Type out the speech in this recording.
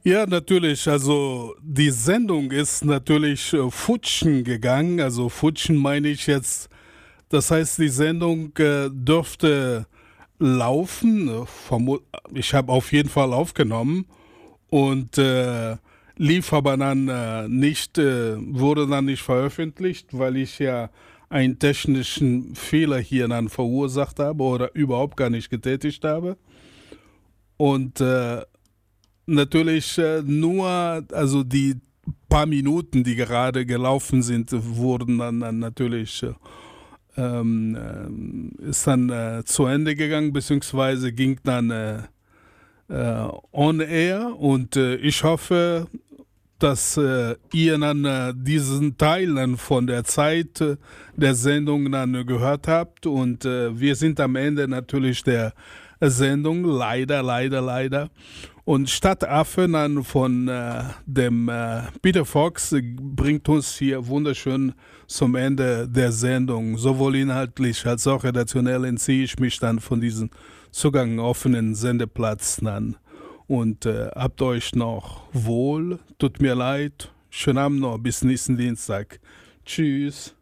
Ja, natürlich. Also die Sendung ist natürlich futschen gegangen. Also futschen meine ich jetzt, das heißt, die Sendung dürfte laufen. Ich habe auf jeden Fall aufgenommen und lief aber dann nicht, wurde dann nicht veröffentlicht, weil ich ja einen technischen Fehler hier dann verursacht habe oder überhaupt gar nicht getätigt habe. Und natürlich nur, also die paar Minuten, die gerade gelaufen sind, wurden dann natürlich, ist dann zu Ende gegangen, beziehungsweise ging dann on air und ich hoffe, dass ihr dann diesen Teil dann von der Zeit der Sendung dann gehört habt und wir sind am Ende natürlich der Sendung, leider, leider, leider. Und Stadtaffe dann von dem Peter Fox bringt uns hier wunderschön zum Ende der Sendung. Sowohl inhaltlich als auch redaktionell entziehe ich mich dann von diesem Zugang offenen Sendeplatz dann. Und habt euch noch wohl, tut mir leid, schönen Abend noch, bis nächsten Dienstag. Tschüss.